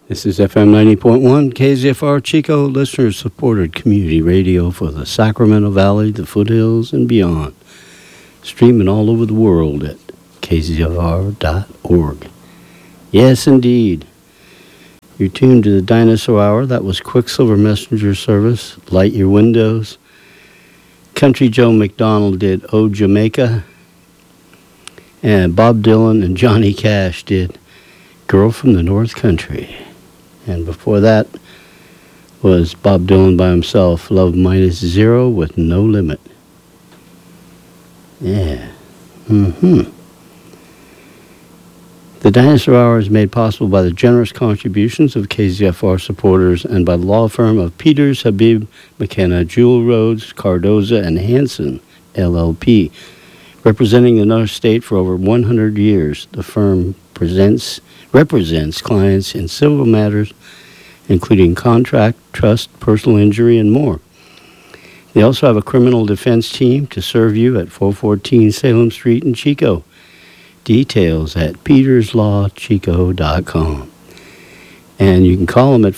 This is FM 90.1 KZFR Chico, listener-supported community radio for the Sacramento Valley, the foothills, and beyond. Streaming all over the world at kzfr.org. Yes, indeed. You're tuned to the Dinosaur Hour. That was Quicksilver Messenger Service, Light Your Windows. Country Joe McDonald did Oh Jamaica. And Bob Dylan and Johnny Cash did Girl from the North Country. And before that was Bob Dylan by himself, Love Minus Zero with No Limit. Yeah. The Dinosaur Hour is made possible by the generous contributions of KZFR supporters and by the law firm of Peters, Habib, McKenna, Jewel Rhodes, Cardoza, and Hanson, LLP. Representing the North State for over 100 years, the firm represents clients in civil matters, including contract, trust, personal injury, and more. They also have a criminal defense team to serve you at 414 Salem Street in Chico. Details at peterslawchico.com. And you can call them at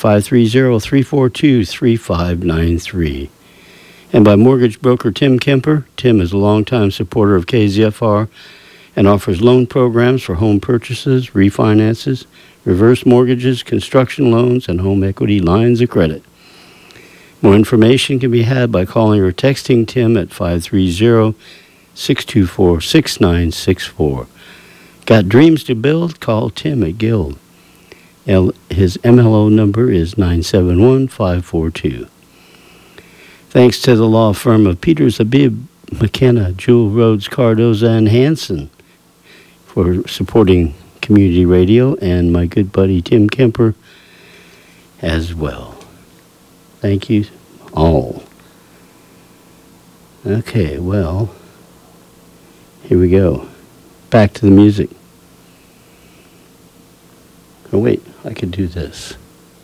530-342-3593. And by mortgage broker Tim Kemper. Tim is a longtime supporter of KZFR and offers loan programs for home purchases, refinances, reverse mortgages, construction loans, and home equity lines of credit. More information can be had by calling or texting Tim at 530-624-6964. Got dreams to build? Call Tim at Guild. His MLO number is 971-542. Thanks to the law firm of Peters, Habib, McKenna, Jewel Rhodes, Cardoza, and Hanson for supporting community radio, and my good buddy Tim Kemper as well. Thank you all. Okay, well, here we go. Back to the music. Oh, wait, I could do this.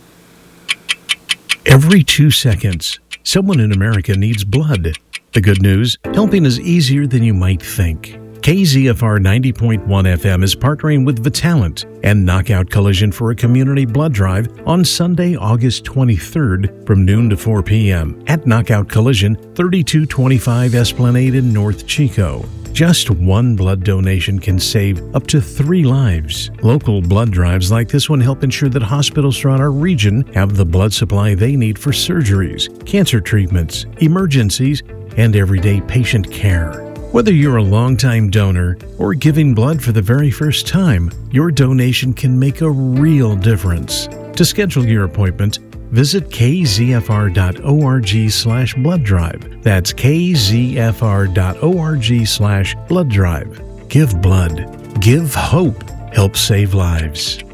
Every 2 seconds, someone in America needs blood. The good news, helping is easier than you might think. KZFR 90.1 FM is partnering with Vitalant and Knockout Collision for a community blood drive on Sunday, August 23rd from noon to 4 p.m. at Knockout Collision, 3225 Esplanade in North Chico. Just one blood donation can save up to 3 lives. Local blood drives like this one help ensure that hospitals throughout our region have the blood supply they need for surgeries, cancer treatments, emergencies, and everyday patient care. Whether you're a longtime donor or giving blood for the very first time, your donation can make a real difference. To schedule your appointment, visit kzfr.org/blood drive. That's kzfr.org/blood drive. Give blood. Give hope. Help save lives.